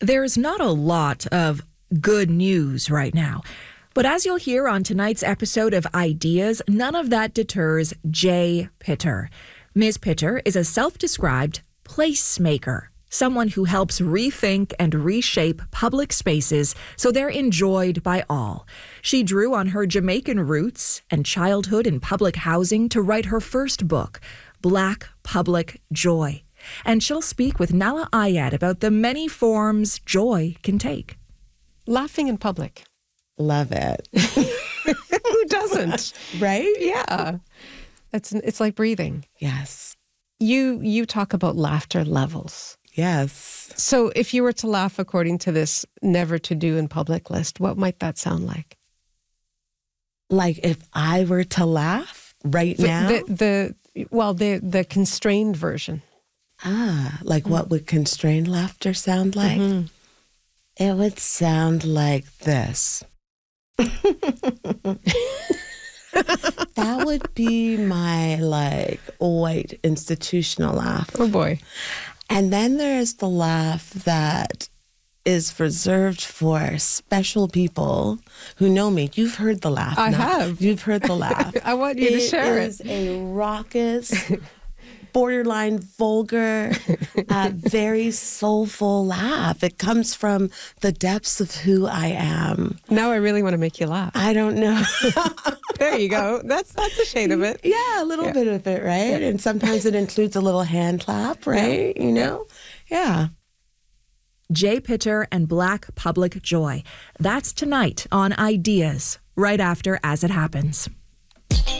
There's not a lot of good news right now. But as you'll hear on tonight's episode of Ideas, none of that deters Jay Pitter. Ms. Pitter is a self-described placemaker, someone who helps rethink and reshape public spaces so they're enjoyed by all. She drew on her Jamaican roots and childhood in public housing to write her first book, Black Public Joy. And she'll speak with Nahlah Ayed about the many forms joy can take. Laughing in public. Love it. Who doesn't? Right? Yeah. It's like breathing. Yes. You talk about laughter levels. Yes. So if you were to laugh according to this never to do in public list, what might that sound like? Like if I were to laugh right now? The constrained version. Like what would constrained laughter sound like? Mm-hmm. It would sound like this. That would be my white institutional laugh. Oh boy. And then there's the laugh that is reserved for special people who know me. You've heard the laugh. I have. You've heard the laugh. I want you to share it. It is a raucous, borderline vulgar, very soulful laugh. It comes from the depths of who I am. Now I really want to make you laugh. I don't know. There you go. That's a shade of it. Yeah, a little bit of it, right? Yeah. And sometimes it includes a little hand clap, right? Yeah. You know? Yeah. Jay Pitter and Black Public Joy. That's tonight on Ideas, right after As It Happens.